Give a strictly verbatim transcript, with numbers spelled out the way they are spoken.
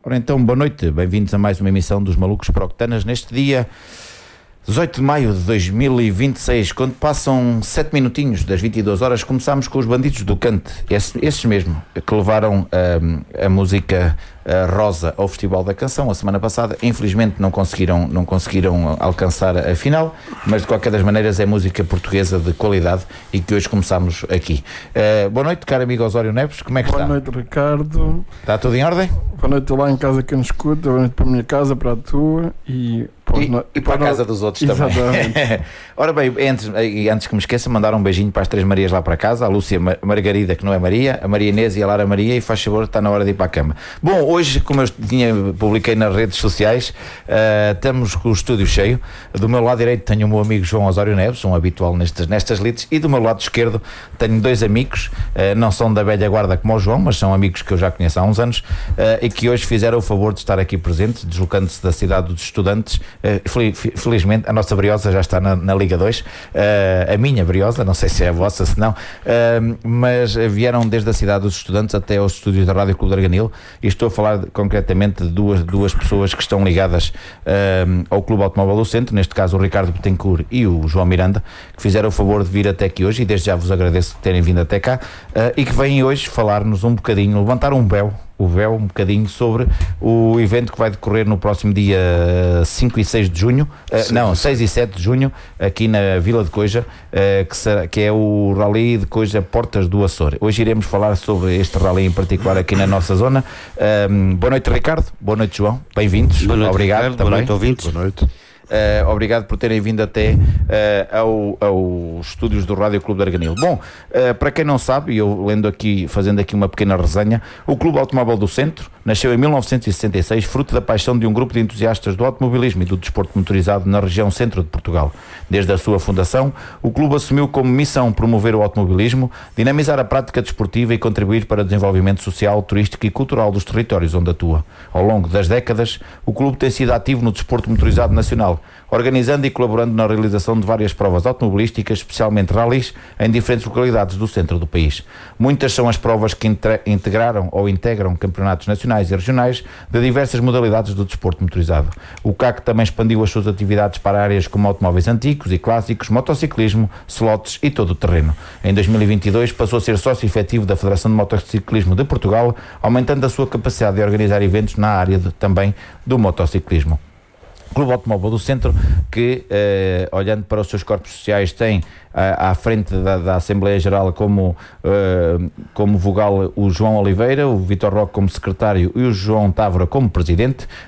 Ora então, boa noite, bem-vindos a mais uma emissão dos Malucos para Octanas, neste dia dezoito de maio de dois mil e vinte e seis, quando passam sete minutinhos das vinte e duas horas, começámos com os Bandidos do Cante, esses, esses mesmo, que levaram a, a música a Rosa ao Festival da Canção a semana passada. Infelizmente não conseguiram, não conseguiram alcançar a final, mas de qualquer das maneiras é música portuguesa de qualidade e que hoje começamos aqui. Uh, boa noite, caro amigo Osório Neves, como é que boa está? Boa noite, Ricardo. Está tudo em ordem? Boa noite lá em casa quem nos escuta, boa noite para a minha casa, para a tua e para, e, no... e para, para a casa dos outros. Exatamente. Também. Ora bem, antes, antes que me esqueça, mandar um beijinho para as três Marias lá para casa, a Lúcia Margarida, que não é Maria, a Maria Inês e a Lara Maria, e faz favor, está na hora de ir para a cama. Bom, hoje, como eu tinha, publiquei nas redes sociais, uh, estamos com o estúdio cheio. Do meu lado direito tenho o meu amigo João Osório Neves, um habitual nestas, nestas lides, e do meu lado esquerdo tenho dois amigos, uh, não são da velha guarda como o João, mas são amigos que eu já conheço há uns anos, uh, e que hoje fizeram o favor de estar aqui presentes, deslocando-se da cidade dos estudantes. Uh, fel- felizmente a nossa Briosa já está na, na Liga dois, uh, a minha Briosa, não sei se é a vossa, se não, uh, mas vieram desde a cidade dos estudantes até aos estúdios da Rádio Clube de Arganil, e estou a falar de, concretamente de duas, duas pessoas que estão ligadas uh, ao Clube Automóvel do Centro, neste caso o Ricardo Betancourt e o João Miranda, que fizeram o favor de vir até aqui hoje, e desde já vos agradeço de terem vindo até cá, uh, e que vêm hoje falar-nos um bocadinho, levantar um véu o véu um bocadinho sobre o evento que vai decorrer no próximo dia cinco e seis de junho, uh, não, seis e sete de junho, aqui na Vila de Coja, uh, que, será, que é o Rally de Coja Portas do Açor. Hoje iremos falar sobre este rally em particular aqui na nossa zona. Uh, boa noite, Ricardo. Boa noite, João. Bem-vindos. Boa noite, obrigado Ricardo. também. Boa noite, ouvintes. Boa noite. Uh, obrigado por terem vindo até uh, ao, aos estúdios do Rádio Clube de Arganil. Bom, uh, para quem não sabe, e eu lendo aqui, fazendo aqui uma pequena resenha, o Clube Automóvel do Centro nasceu em mil novecentos e sessenta e seis, fruto da paixão de um grupo de entusiastas do automobilismo e do desporto motorizado na região centro de Portugal. Desde a sua fundação, o clube assumiu como missão promover o automobilismo, dinamizar a prática desportiva e contribuir para o desenvolvimento social, turístico e cultural dos territórios onde atua. Ao longo das décadas, o clube tem sido ativo no desporto motorizado nacional, organizando e colaborando na realização de várias provas automobilísticas, especialmente ralis, em diferentes localidades do centro do país. Muitas são as provas que integraram ou integram campeonatos nacionais e regionais de diversas modalidades do desporto motorizado. O C A C também expandiu as suas atividades para áreas como automóveis antigos e clássicos, motociclismo, slots e todo o terreno. Em dois mil e vinte e dois passou a ser sócio efetivo da Federação de Motociclismo de Portugal, aumentando a sua capacidade de organizar eventos na área de, também do motociclismo. Clube Automóvel do Centro, que, eh, olhando para os seus corpos sociais, tem à, à frente da, da Assembleia Geral como, eh, como vogal o João Oliveira, o Vitor Roque como secretário e o João Távora como presidente.